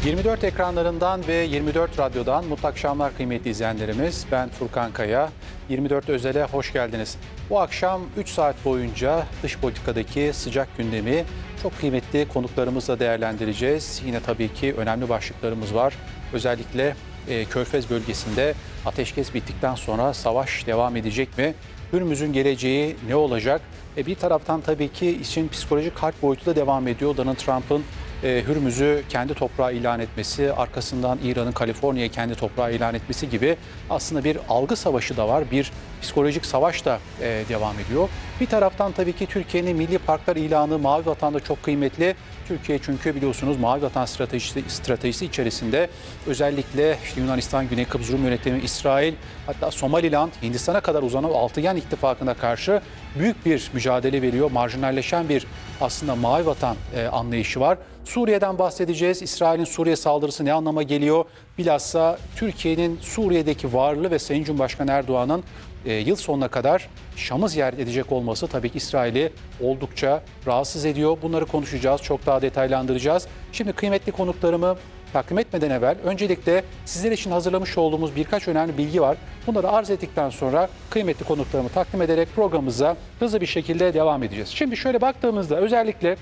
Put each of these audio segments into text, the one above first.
24 ekranlarından ve 24 radyodan mutlu akşamlar kıymetli izleyenlerimiz. Ben Furkan Kaya. 24 Özel'e hoş geldiniz. Bu akşam 3 saat boyunca dış politikadaki sıcak gündemi çok kıymetli konuklarımızla değerlendireceğiz. Yine tabii ki önemli başlıklarımız var. Özellikle Körfez bölgesinde ateşkes bittikten sonra savaş devam edecek mi? Hürmüz'ün geleceği ne olacak? Bir taraftan tabii ki işin psikolojik harp boyutu da devam ediyor. Donald Trump'ın Hürmüz'ü kendi toprağı ilan etmesi, arkasından İran'ın Kaliforniya'yı kendi toprağı ilan etmesi gibi aslında bir algı savaşı da var. Bir psikolojik savaş da devam ediyor. Bir taraftan tabii ki Türkiye'nin milli parklar ilanı Mavi Vatan'da çok kıymetli. Türkiye çünkü biliyorsunuz Mavi Vatan stratejisi içerisinde özellikle işte Yunanistan, Güney Kıbrıs Rum Yönetimi, İsrail, hatta Somaliland, Hindistan'a kadar uzanan Altıgen İttifakı'na karşı büyük bir mücadele veriyor. Marjinalleşen bir aslında Mavi Vatan anlayışı var. Suriye'den bahsedeceğiz. İsrail'in Suriye saldırısı ne anlama geliyor? Bilhassa Türkiye'nin Suriye'deki varlığı ve Sayın Cumhurbaşkanı Erdoğan'ın yıl sonuna kadar Şam'ı ziyaret edecek olması tabii ki İsrail'i oldukça rahatsız ediyor. Bunları konuşacağız, çok daha detaylandıracağız. Şimdi kıymetli konuklarımı takdim etmeden evvel öncelikle sizler için hazırlamış olduğumuz birkaç önemli bilgi var. Bunları arz ettikten sonra kıymetli konuklarımı takdim ederek programımıza hızlı bir şekilde devam edeceğiz. Şimdi şöyle baktığımızda özellikle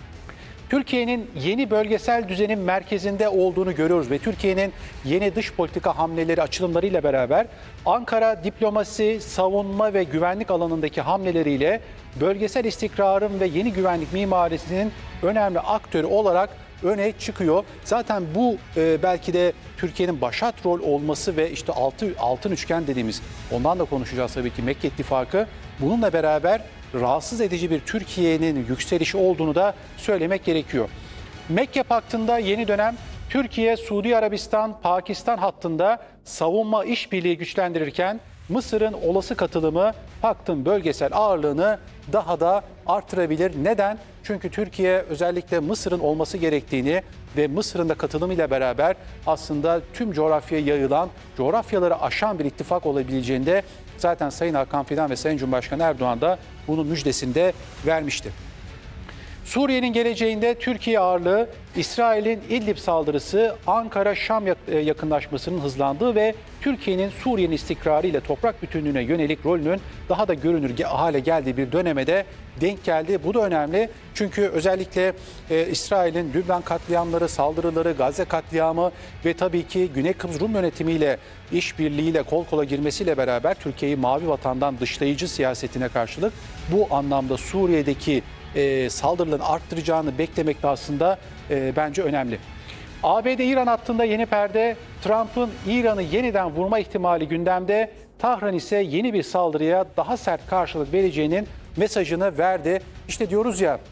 Türkiye'nin yeni bölgesel düzenin merkezinde olduğunu görüyoruz ve Türkiye'nin yeni dış politika hamleleri, açılımlarıyla beraber Ankara diplomasi, savunma ve güvenlik alanındaki hamleleriyle bölgesel istikrarın ve yeni güvenlik mimarisinin önemli aktörü olarak öne çıkıyor. Zaten bu belki de Türkiye'nin başat rol olması ve işte altın üçgen dediğimiz, ondan da konuşacağız tabii ki, Mekke İttifakı, bununla beraber rahatsız edici bir Türkiye'nin yükselişi olduğunu da söylemek gerekiyor. Mekke Paktı'nda yeni dönem Türkiye, Suudi Arabistan, Pakistan hattında savunma işbirliği güçlendirirken Mısır'ın olası katılımı paktın bölgesel ağırlığını daha da artırabilir. Neden? Çünkü Türkiye özellikle Mısır'ın olması gerektiğini ve Mısır'ın da katılımıyla beraber aslında tüm coğrafyaya yayılan, coğrafyaları aşan bir ittifak olabileceğini de zaten Sayın Hakan Fidan ve Sayın Cumhurbaşkanı Erdoğan da bunun müjdesini de vermişti. Suriye'nin geleceğinde Türkiye ağırlığı, İsrail'in İdlib saldırısı, Ankara-Şam yakınlaşmasının hızlandığı ve Türkiye'nin Suriye'nin istikrarı ile toprak bütünlüğüne yönelik rolünün daha da görünür hale geldiği bir döneme de denk geldi. Bu da önemli çünkü özellikle İsrail'in Lübnan katliamları, saldırıları, Gazze katliamı ve tabii ki Güney Kıbrıs Rum yönetimiyle işbirliğiyle kol kola girmesiyle beraber Türkiye'yi Mavi Vatan'dan dışlayıcı siyasetine karşılık bu anlamda Suriye'deki saldırılarını arttıracağını beklemek de aslında bence önemli. ABD-İran hattında yeni perde, Trump'ın İran'ı yeniden vurma ihtimali gündemde, Tahran ise yeni bir saldırıya daha sert karşılık vereceğinin mesajını verdi. İşte diyoruz ya,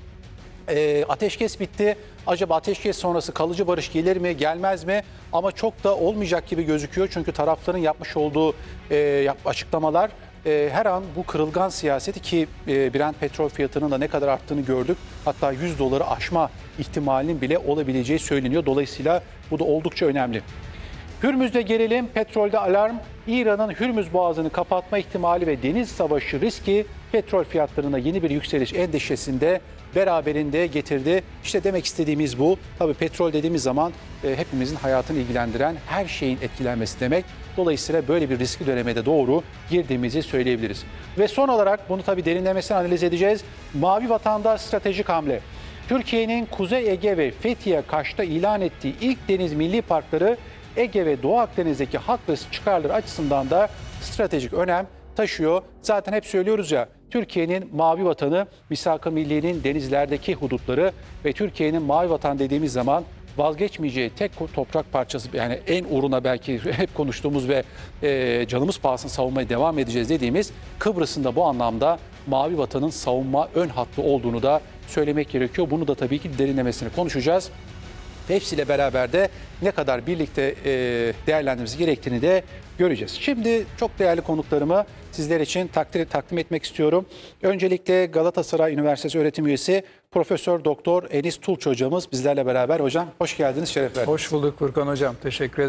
ateşkes bitti. Acaba ateşkes sonrası kalıcı barış gelir mi, gelmez mi? Ama çok da olmayacak gibi gözüküyor. Çünkü tarafların yapmış olduğu açıklamalar her an bu kırılgan siyaseti, ki Brent petrol fiyatının da ne kadar arttığını gördük. Hatta $100'ı aşma ihtimalinin bile olabileceği söyleniyor. Dolayısıyla bu da oldukça önemli. Hürmüz'de gerilim, petrolde alarm, İran'ın Hürmüz Boğazı'nı kapatma ihtimali ve deniz savaşı riski petrol fiyatlarına yeni bir yükseliş endişesinde beraberinde getirdi. İşte demek istediğimiz bu. Tabii petrol dediğimiz zaman hepimizin hayatını ilgilendiren her şeyin etkilenmesi demek. Dolayısıyla böyle bir riskli döneme de doğru girdiğimizi söyleyebiliriz. Ve son olarak bunu tabii derinlemesine analiz edeceğiz. Mavi Vatan'da stratejik hamle. Türkiye'nin Kuzey Ege ve Fethiye Kaş'ta ilan ettiği ilk deniz milli parkları Ege ve Doğu Akdeniz'deki hak ve çıkarları açısından da stratejik önem taşıyor. Zaten hep söylüyoruz ya, Türkiye'nin Mavi Vatanı, Misak-ı Milliye'nin denizlerdeki hudutları ve Türkiye'nin Mavi Vatan dediğimiz zaman vazgeçmeyeceği tek toprak parçası, yani en uğruna belki hep konuştuğumuz ve canımız pahasına savunmaya devam edeceğiz dediğimiz Kıbrıs'ın da bu anlamda Mavi Vatan'ın savunma ön hattı olduğunu da söylemek gerekiyor. Bunu da tabii ki derinlemesine konuşacağız. Hepsiyle beraber de ne kadar birlikte değerlendirmemiz gerektiğini de göreceğiz. Şimdi çok değerli konuklarımı sizler için takdim etmek istiyorum. Öncelikle Galatasaray Üniversitesi öğretim üyesi Profesör Doktor Enis Tulç hocamız bizlerle beraber. Hocam hoş geldiniz, şeref verdiniz. Hoş bulduk Furkan hocam, teşekkür ederim.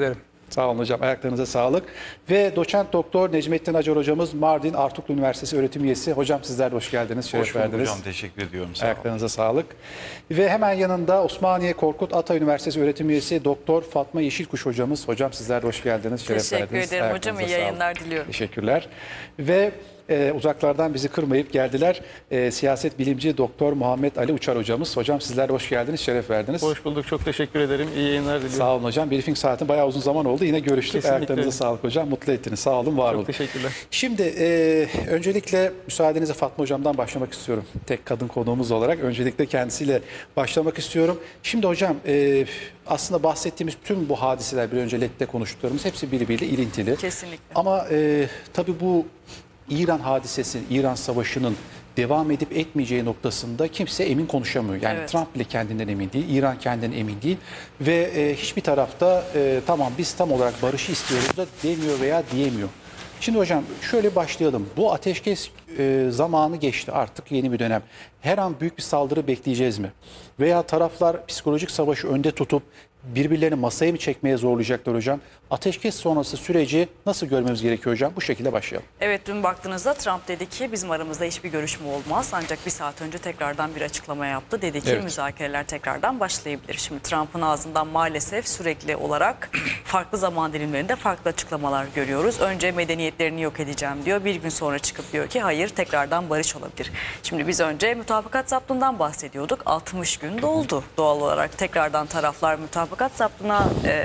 Sağ olun hocam, ayaklarınıza sağlık. Ve doçent doktor Necmettin Acar hocamız Mardin Artuklu Üniversitesi öğretim üyesi. Hocam sizler de hoş geldiniz, şeref verdiniz. Hocam, teşekkür ediyorum. Sağ ayaklarınıza sağlık. Ve hemen yanında Osmaniye Korkut Ata Üniversitesi öğretim üyesi Doktor Fatma Yeşilkuş hocamız. Hocam sizler de hoş geldiniz, şeref verdiniz. Teşekkür ederim hocam, iyi yayınlar diliyorum. Teşekkürler. Ve uzaklardan bizi kırmayıp geldiler. Siyaset bilimci Doktor Muhammed Ali Uçar hocamız. Hocam sizler de hoş geldiniz, şeref verdiniz. Hoş bulduk, çok teşekkür ederim. İyi yayınlar diliyorum. Sağ olun hocam. Briefing saati bayağı uzun zaman oldu. Yine görüştük. Kesinlikle. Ayaklarınıza sağlık hocam. Mutlu ettiniz. Sağ olun, var olun. Çok teşekkürler. Şimdi öncelikle müsaadenizle Fatma hocamdan başlamak istiyorum. Tek kadın konuğumuz olarak. Öncelikle kendisiyle başlamak istiyorum. Şimdi hocam aslında bahsettiğimiz tüm bu hadiseler, bir önce LED'de konuştuklarımız hepsi birbiriyle ilintili. Kesinlikle. Ama tabii bu İran hadisesi, İran savaşının devam edip etmeyeceği noktasında kimse emin konuşamıyor. Yani Evet. Trump bile kendinden emin değil, İran kendinden emin değil ve hiçbir tarafta tamam biz tam olarak barışı istiyoruz da demiyor veya diyemiyor. Şimdi hocam şöyle başlayalım. Bu ateşkes zamanı geçti, artık yeni bir dönem. Her an büyük bir saldırı bekleyeceğiz mi? Veya taraflar psikolojik savaşı önde tutup birbirlerini masaya mı çekmeye zorlayacaklar hocam? Ateşkes sonrası süreci nasıl görmemiz gerekiyor hocam? Bu şekilde başlayalım. Evet, dün baktığınızda Trump dedi ki bizim aramızda hiçbir görüşme olmaz. Ancak bir saat önce tekrardan bir açıklama yaptı. Dedi ki Evet. müzakereler tekrardan başlayabilir. Şimdi Trump'ın ağzından maalesef sürekli olarak farklı zaman dilimlerinde farklı açıklamalar görüyoruz. Önce medeniyetlerini yok edeceğim diyor. Bir gün sonra çıkıp diyor ki hayır, tekrardan barış olabilir. Şimdi biz önce mütabakat zaptından bahsediyorduk. 60 gün doldu doğal olarak. Tekrardan taraflar mütabakat zaptına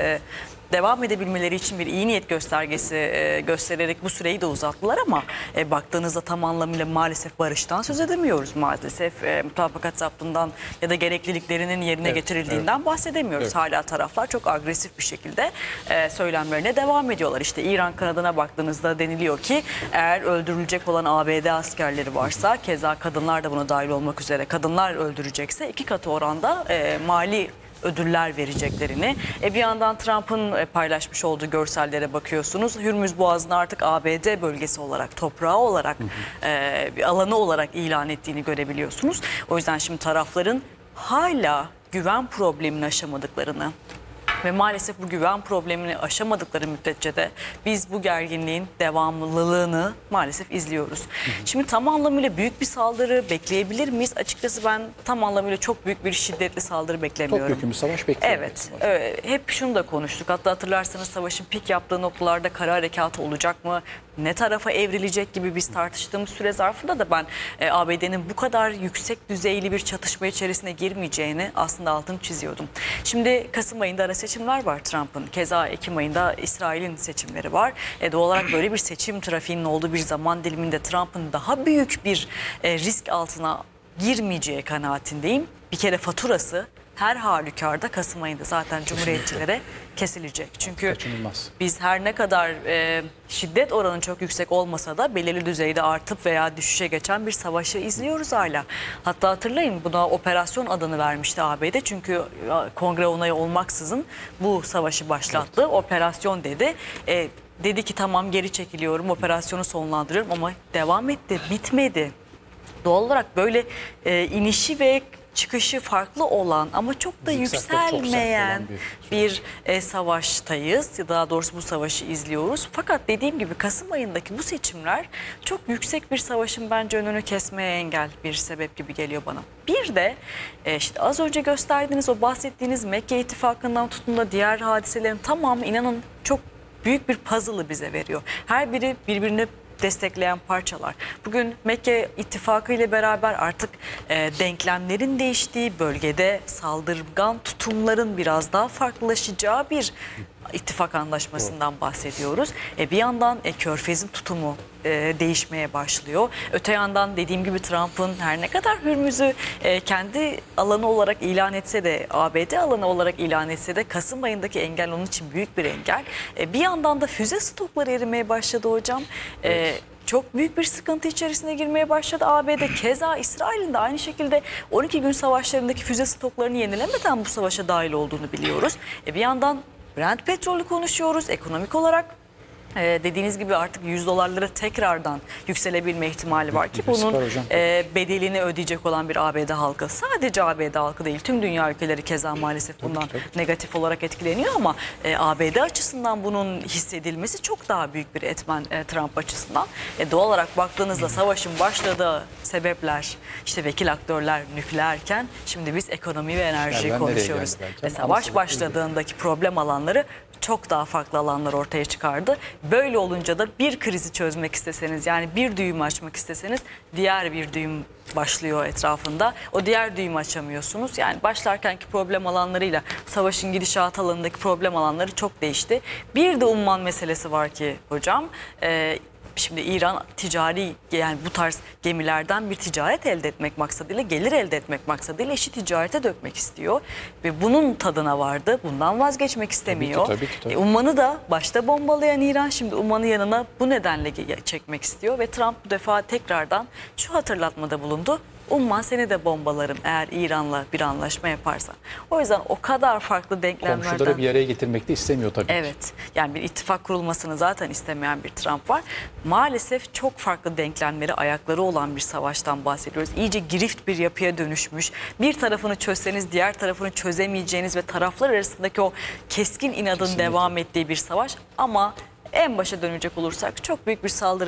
devam edebilmeleri için bir iyi niyet göstergesi göstererek bu süreyi de uzattılar ama baktığınızda tam anlamıyla maalesef barıştan söz edemiyoruz. Maalesef mutabakat zaptından ya da gerekliliklerinin yerine getirildiğinden bahsedemiyoruz. Evet. Hala taraflar çok agresif bir şekilde söylemlerine devam ediyorlar. İşte İran kanadına baktığınızda deniliyor ki eğer öldürülecek olan ABD askerleri varsa, keza kadınlar da buna dahil olmak üzere, kadınlar öldürecekse 2 katı oranda mali ödüller vereceklerini. Bir yandan Trump'ın paylaşmış olduğu görsellere bakıyorsunuz. Hürmüz Boğazı'nı artık ABD bölgesi olarak, toprağı olarak, bir alanı olarak ilan ettiğini görebiliyorsunuz. O yüzden şimdi tarafların hala güven problemini aşamadıklarını ve maalesef bu güven problemini aşamadıkları müddetçe de biz bu gerginliğin devamlılığını maalesef izliyoruz. Şimdi tam anlamıyla büyük bir saldırı bekleyebilir miyiz? Açıkçası ben tam anlamıyla çok büyük bir şiddetli saldırı beklemiyorum. Topyekun bir savaş bekliyoruz. Evet, hep şunu da konuştuk. Hatta hatırlarsanız savaşın pik yaptığı noktalarda kara harekatı olacak mı? Ne tarafa evrilecek gibi biz tartıştığımız süre zarfında da ben ABD'nin bu kadar yüksek düzeyli bir çatışma içerisine girmeyeceğini aslında altını çiziyordum. Şimdi Kasım ayında ara seçimler var Trump'ın. Keza Ekim ayında İsrail'in seçimleri var. Doğal olarak böyle bir seçim trafiğinin olduğu bir zaman diliminde Trump'ın daha büyük bir risk altına girmeyeceği kanaatindeyim. Bir kere faturası her halükarda Kasım ayında zaten Cumhuriyetçilere kesilecek. Çünkü Kaçınılmaz. biz her ne kadar şiddet oranı çok yüksek olmasa da belirli düzeyde artıp veya düşüşe geçen bir savaşı izliyoruz hala. Hatta hatırlayın, buna operasyon adını vermişti ABD. Çünkü kongre onayı olmaksızın bu savaşı başlattı. Evet. Operasyon dedi. Dedi ki tamam, geri çekiliyorum, operasyonu sonlandırıyorum ama devam etti, bitmedi. Doğal olarak böyle inişi ve çıkışı farklı olan ama çok da yükselmeyen bir savaştayız. Daha doğrusu bu savaşı izliyoruz. Fakat dediğim gibi Kasım ayındaki bu seçimler çok yüksek bir savaşın bence önünü kesmeye engel bir sebep gibi geliyor bana. Bir de işte az önce gösterdiğiniz, o bahsettiğiniz Mekke İttifakı'ndan tutun da diğer hadiselerin tamamı inanın çok büyük bir puzzle'ı bize veriyor. Her biri birbirini destekleyen parçalar. Bugün Mekke İttifakı ile beraber artık denklemlerin değiştiği, bölgede saldırgan tutumların biraz daha farklılaşacağı bir ittifak anlaşmasından bahsediyoruz. Bir yandan Körfez'in tutumu değişmeye başlıyor. Öte yandan dediğim gibi Trump'ın her ne kadar Hürmüz'ü kendi alanı olarak ilan etse de, ABD alanı olarak ilan etse de Kasım ayındaki engel onun için büyük bir engel. Bir yandan da füze stokları erimeye başladı hocam. Çok büyük bir sıkıntı içerisine girmeye başladı ABD. Keza İsrail'in de aynı şekilde 12 gün savaşlarındaki füze stoklarını yenilemeden bu savaşa dahil olduğunu biliyoruz. Bir yandan Brent petrolü konuşuyoruz. Ekonomik olarak Dediğiniz gibi artık $100'lara tekrardan yükselebilme ihtimali var ki Bir risk bunun var hocam. bedelini ödeyecek olan bir ABD halkı. Sadece ABD halkı değil, tüm dünya ülkeleri keza maalesef bundan negatif olarak etkileniyor ama ABD açısından bunun hissedilmesi çok daha büyük bir etmen Trump açısından. Doğal olarak baktığınızda savaşın başladığı sebepler, işte vekil aktörler nükleerken şimdi biz ekonomi ve enerjiyi Nereden nereye konuşuyoruz. geldi belki Ve ama savaş sebep başladığındaki problem alanları çok daha farklı alanlar ortaya çıkardı. Böyle olunca da bir krizi çözmek isteseniz, yani bir düğüm açmak isteseniz diğer bir düğüm başlıyor etrafında. O diğer düğümü açamıyorsunuz. Yani başlarkenki problem alanlarıyla savaşın gidişatı alanındaki problem alanları çok değişti. Bir de umman meselesi var ki hocam. Şimdi İran ticari, yani bu tarz gemilerden bir ticaret elde etmek maksadıyla, gelir elde etmek maksadıyla işi ticarete dökmek istiyor. Ve bunun tadına vardı. Bundan vazgeçmek istemiyor. Tabii ki. Umman'ı da başta bombalayan İran şimdi Umman'ı yanına bu nedenle çekmek istiyor. Ve Trump bu defa tekrardan şu hatırlatmada bulundu. Umman seni de bombalarım eğer İran'la bir anlaşma yaparsan. O yüzden o kadar farklı denklemlerden... Komşuları bir araya getirmek de istemiyor tabii. Evet, yani bir ittifak kurulmasını zaten istemeyen bir Trump var. Maalesef çok farklı denklemleri, ayakları olan bir savaştan bahsediyoruz. İyice girift bir yapıya dönüşmüş. Bir tarafını çözseniz diğer tarafını çözemeyeceğiniz ve taraflar arasındaki o keskin inadın devam ettiği bir savaş. Ama en başa dönecek olursak çok büyük bir saldırı